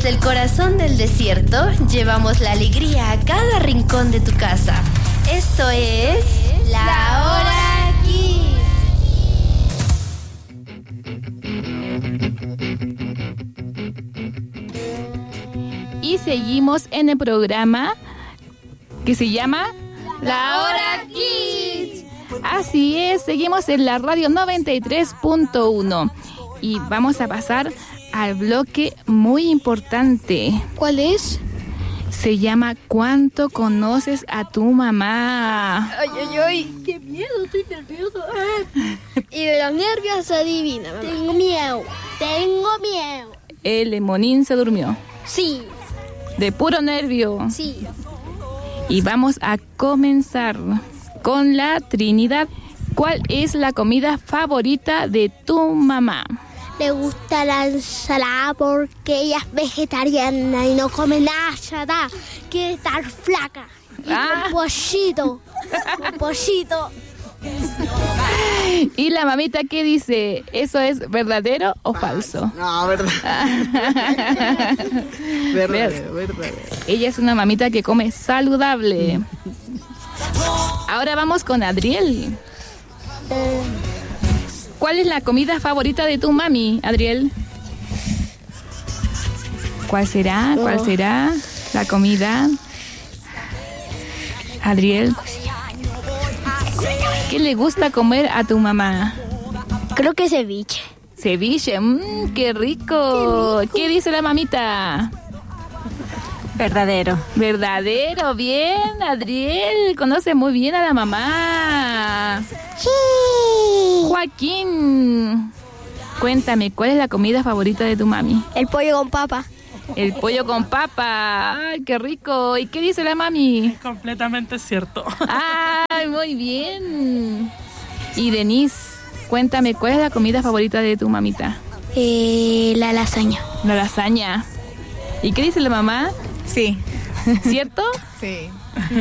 Desde el corazón del desierto, llevamos la alegría a cada rincón de tu casa. Esto es La Hora Kids. Y seguimos en el programa que se llama La Hora Kids. Así es, seguimos en la radio 93.1 y vamos a pasar al bloque muy importante. ¿Cuál es? Se llama ¿Cuánto conoces a tu mamá? Ay, qué miedo, estoy nervioso. Y de los nervios se adivina, mamá. Tengo miedo. El Lemonín se durmió. Sí. De puro nervio. Sí. Y vamos a comenzar con la Trinidad. ¿Cuál es la comida favorita de tu mamá? Le gusta la ensalada porque ella es vegetariana y no come nada. Quiere estar flaca. Y con pollito. ¿Y la mamita qué dice? ¿Eso es verdadero o falso? No, verdad. verdadero. Ella es una mamita que come saludable. Ahora vamos con Adriel. ¿Cuál es la comida favorita de tu mami, Adriel? ¿Cuál será la comida? Adriel, ¿qué le gusta comer a tu mamá? Creo que ceviche. Ceviche, qué rico. ¿Qué dice la mamita? Verdadero. Verdadero, bien, Adriel. Conoce muy bien a la mamá. Sí. Joaquín, cuéntame, ¿cuál es la comida favorita de tu mami? El pollo con papa. El pollo con papa. ¡Ay, qué rico! ¿Y qué dice la mami? Es completamente cierto. ¡Ay, muy bien! Y Denise, cuéntame, ¿cuál es la comida favorita de tu mamita? La lasaña. La lasaña. ¿Y qué dice la mamá? Sí. ¿Cierto? Sí.